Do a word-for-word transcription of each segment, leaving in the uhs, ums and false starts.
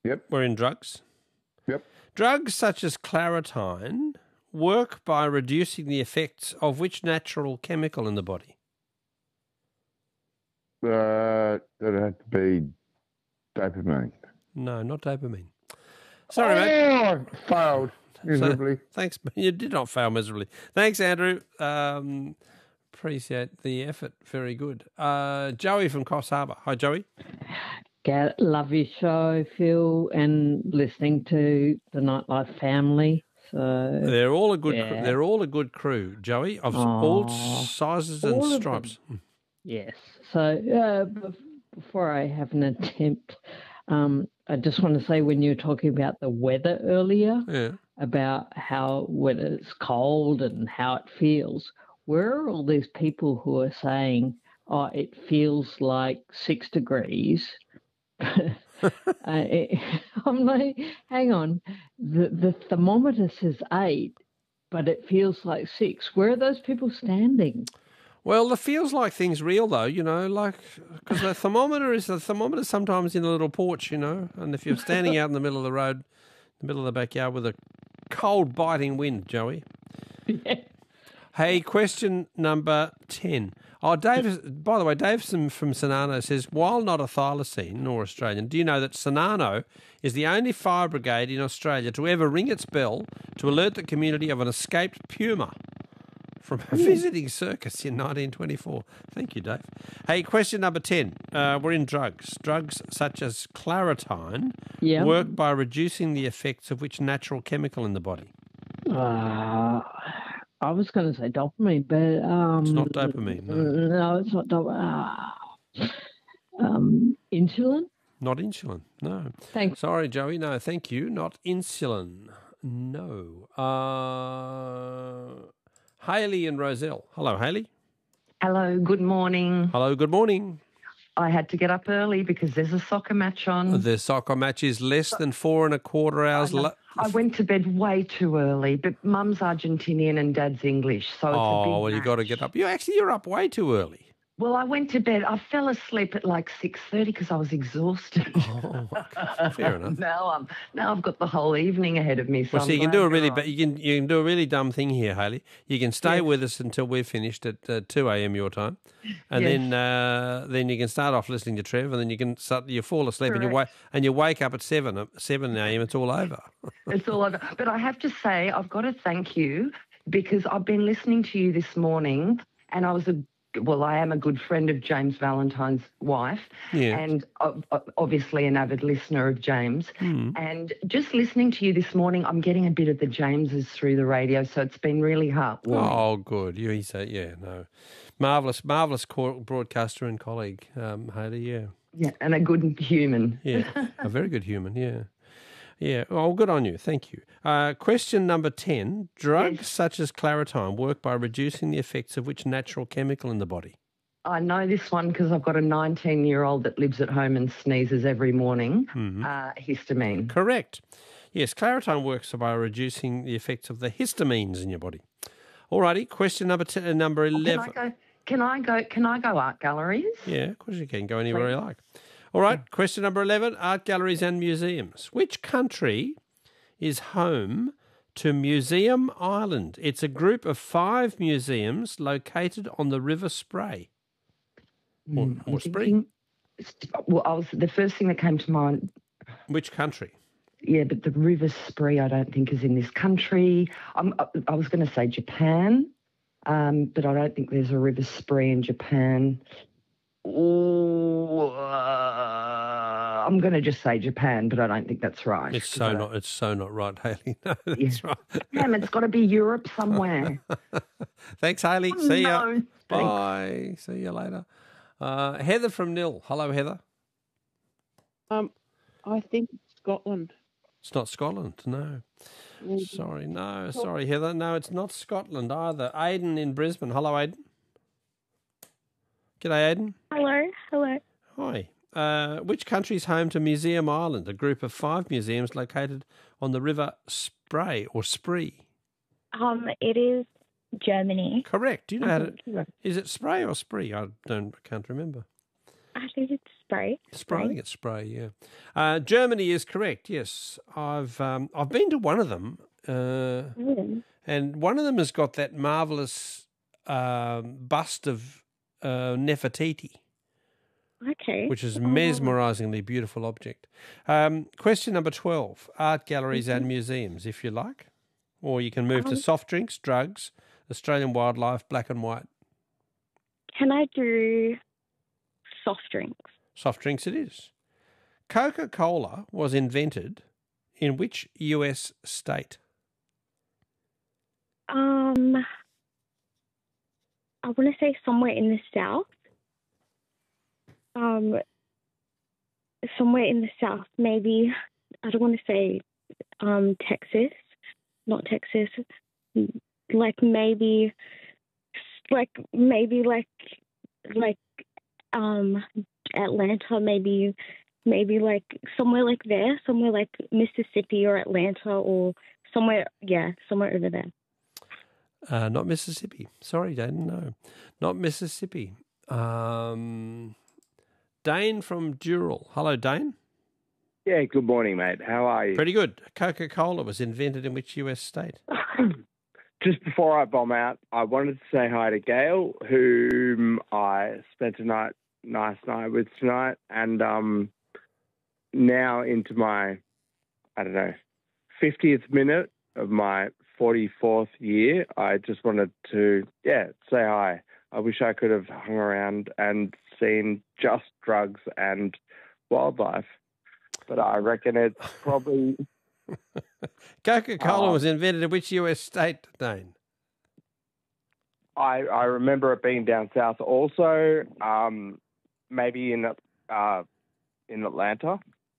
Yep. We're in drugs. Yep. Drugs such as Claritine work by reducing the effects of which natural chemical in the body? Uh, it'd have to be dopamine. No, not dopamine. Sorry, mate. Oh, failed miserably. So, thanks. You did not fail miserably. Thanks, Andrew. Um, appreciate the effort. Very good. Uh, Joey from Coffs Harbour. Hi, Joey. Get, love your show, Phil, and listening to the Nightlife family. So They're all a good. yeah. Cr- they're all a good crew, Joey, of all sizes and all of stripes. them. Yes. So uh, bef- before I have an attempt, um, I just want to say when you were talking about the weather earlier, Yeah. about how when it's cold and how it feels, where are all these people who are saying, "Oh, it feels like six degrees"? uh, it, I'm like, hang on, the the thermometer says eight, but it feels like six. Where are those people standing? Well, it feels like things real though, you know, like because the thermometer is the thermometer sometimes in a little porch, you know, and if you're standing out in the middle of the road, in the middle of the backyard with a cold biting wind, Joey. Yeah. Hey, question number ten. Oh, Dave, by the way, Dave from Cernano says, while not a thylacine nor Australian, do you know that Cernano is the only fire brigade in Australia to ever ring its bell to alert the community of an escaped puma from a visiting circus in nineteen twenty-four? Thank you, Dave. Hey, question number ten. Uh, we're in drugs. Drugs such as Claritine Yeah. work by reducing the effects of which natural chemical in the body? Uh, I was going to say dopamine, but um, It's not dopamine, no. No, it's not dopamine. Uh, um, insulin. Not insulin, no. Thanks. Sorry, Joey, no, thank you. Not insulin, no. Uh, Hayley and Roselle. Hello, Hayley. Hello, good morning. Hello, good morning. I had to get up early because there's a soccer match on. The soccer match is less than four and a quarter hours. I, La- I went to bed way too early, but Mum's Argentinian and Dad's English, so it's a big oh, well, you match. got to get up. You actually, you're up way too early. Well, I went to bed. I fell asleep at like six thirty because I was exhausted. Oh, fair enough. now I'm now I've got the whole evening ahead of me. So, Well, so I'm you can glad do a you're really, on. but you can you can do a really dumb thing here, Hayley. You can stay Yes. with us until we're finished at uh, two a.m. your time, and Yes. then uh, then you can start off listening to Trev, and then you can start, you fall asleep and you wake Correct. and you wake up at seven uh, seven a.m. It's all over. It's all over. But I have to say, I've got to thank you because I've been listening to you this morning, and I was a well, I am a good friend of James Valentine's wife, Yeah. and uh, obviously an avid listener of James. Hmm. And just listening to you this morning, I'm getting a bit of the Jameses through the radio, so it's been really heartwarming. Oh, good. You he said, yeah, no, marvelous, marvelous co- broadcaster and colleague, um, Hayley. Yeah, Yeah, and a good human. yeah, a very good human. Yeah. Yeah, oh, good on you. Thank you. Uh, question number ten. Drugs Yes. such as Claritine work by reducing the effects of which natural chemical in the body? I know this one because I've got a nineteen-year-old that lives at home and sneezes every morning. Mm-hmm. Uh, histamine. Correct. Yes, Claritine works by reducing the effects of the histamines in your body. Alrighty, question number ten, uh, number Can eleven. I go? Can I go? Can I go art galleries? Yeah, of course you can. Go anywhere you like. All right, question number eleven, art galleries and museums. Which country is home to Museum Island? It's a group of five museums located on the River Spray. Or, Mm, I'm or Spree. thinking- Well, I was the first thing that came to mind. Which country? Yeah, but the River Spree, I don't think is in this country. I'm, I, I was going to say Japan, um, but I don't think there's a River Spree in Japan. Oh, uh, I'm going to just say Japan, but I don't think that's right. It's so not. It's so not right, Hayley. No, that's right. Damn, it's got to be Europe somewhere. Thanks, Hayley. See ya. No, Bye. See you later. Uh, Heather from Nil. Hello, Heather. Um, I think Scotland. It's not Scotland, no. Sorry, no. Sorry, Heather. No, it's not Scotland either. Aidan in Brisbane. Hello, Aidan. G'day, Aidan. Hello, hello. Hi. Uh, which country is home to Museum Island, a group of five museums located on the River Spray or Spree? Um, it is Germany. Correct. Do you know how to... I think. Is it Spray or Spree? I don't. I can't remember. I think it's spray. Spray, I think it's spray, yeah. Uh, Germany is correct, yes. I've um, I've been to one of them, uh, Mm. and one of them has got that marvellous um, bust of uh, Nefertiti, Okay. which is a Oh. mesmerisingly beautiful object. Um, question number twelve, art galleries and museums, if you like. Or you can move to Um, soft drinks, drugs, Australian wildlife, black and white. Can I do soft drinks? Soft drinks it is. Coca-Cola was invented in which U S state? Um, I want to say somewhere in the south. Um, somewhere in the south, maybe. I don't want to say um Texas, not Texas. Like maybe, like maybe like like um Atlanta, maybe maybe like somewhere like there, somewhere like Mississippi or Atlanta or somewhere, yeah, somewhere over there. Uh, not Mississippi. Sorry, Dane, no. Not Mississippi. Um, Dane from Dural. Hello, Dane. Yeah, good morning, mate. How are you? Pretty good. Coca-Cola was invented in which U S state? Just before I bomb out, I wanted to say hi to Gail, whom I spent a night, nice night with tonight, and um, now into my, I don't know, fiftieth minute of my forty-fourth year. I just wanted to, yeah, say hi. I wish I could have hung around and seen just drugs and wildlife, but I reckon it's probably... Coca-Cola Oh. was invented in which U S state, Dane? I, I remember it being down south also, um, maybe in uh, in Atlanta.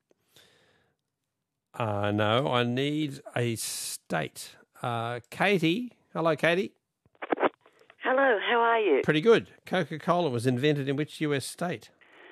Uh, no, I need a state. Uh, Katie. Hello, Katie. Hello, how are you? Pretty good. Coca-Cola was invented in which U S state?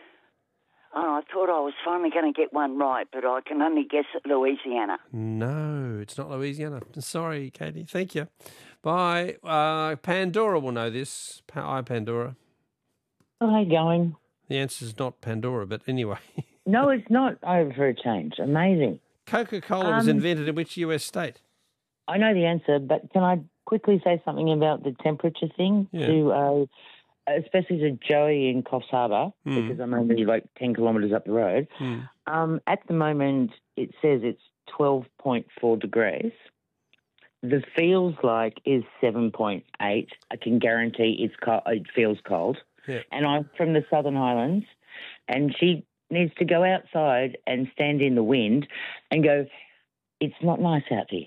Oh, I thought I was finally going to get one right, but I can only guess at Louisiana. No, it's not Louisiana. Sorry, Katie. Thank you. Bye. Uh, Pandora will know this. Pa- Hi, Pandora. Oh, how you going? The answer is not Pandora, but anyway. No, it's not. Oh, for a change. Amazing. Coca-Cola was Um, invented in which U S state? I know the answer, but can I quickly say something about the temperature thing? Yeah. To, uh, especially to Joey in Coffs Harbour, Mm. because I'm only like ten kilometres up the road. Hmm. Um, at the moment, it says it's twelve point four degrees. The feels like is seven point eight. I can guarantee it's co- it feels cold. Yeah. And I'm from the Southern Highlands, and she needs to go outside and stand in the wind and go, it's not nice out there.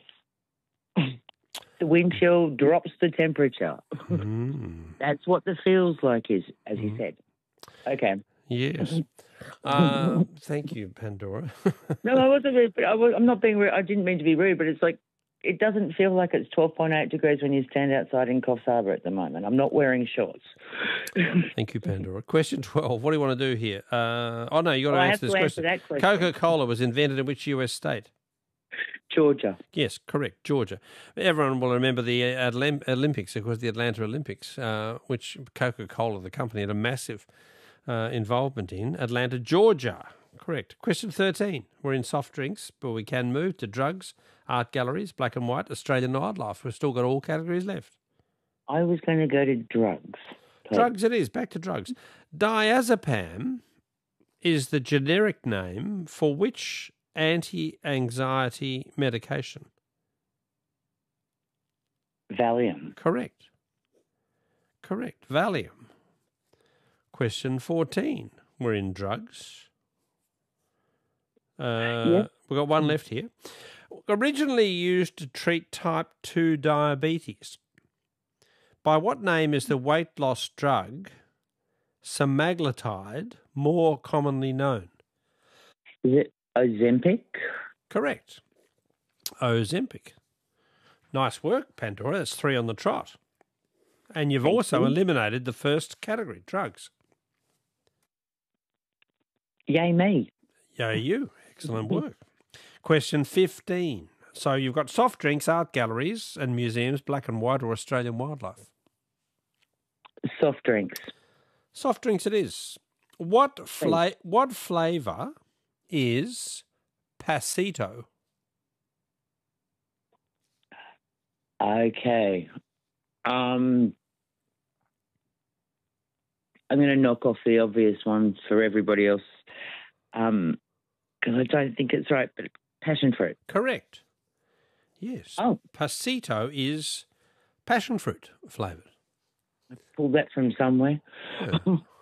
The wind chill drops the temperature. Mm. That's what the feels like is, as he said. Okay. Yes. Uh, thank you, Pandora. No, I wasn't rude, but I was, I'm not being rude. I didn't mean to be rude, but it's like, it doesn't feel like it's twelve point eight degrees when you stand outside in Coffs Harbour at the moment. I'm not wearing shorts. Thank you, Pandora. Question twelve. What do you want to do here? Uh, oh, no, you got to Well, I answer have this to answer question. that question. Coca-Cola was invented in which U S state? Georgia. Yes, correct, Georgia. Everyone will remember the uh, Atlam- Olympics, of course, the Atlanta Olympics, uh, which Coca-Cola, the company, had a massive uh, involvement in. Atlanta, Georgia. Correct. Question thirteen. We're in soft drinks, but we can move to drugs, art galleries, black and white, Australian wildlife. We've still got all categories left. I was going to go to drugs. please. Drugs it is. Back to drugs. Diazepam is the generic name for which anti-anxiety medication? Valium. Correct. Correct. Valium. Question fourteen. We're in drugs. Uh, Yep. We've got one left here. Originally used to treat type two diabetes. By what name is the weight loss drug semaglutide more commonly known? Is it Ozempic? Correct. Ozempic. Nice work, Pandora. That's three on the trot. And you've Thank also you. eliminated the first category, drugs. Yay me. Yay you. Excellent work. Question fifteen. So you've got soft drinks, art galleries and museums, black and white or Australian wildlife. Soft drinks. Soft drinks it is. What fla- What flavour is pasito? Okay. Um, I'm going to knock off the obvious ones for everybody else um, because I don't think it's right, but passion fruit. Correct. Yes. Oh. Pasito is passion fruit flavoured. I pulled that from somewhere. Yeah.